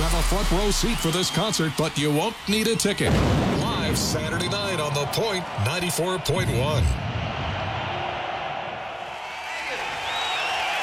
have a front row seat for this concert, but you won't need a ticket. Live Saturday night on The Point 94.1.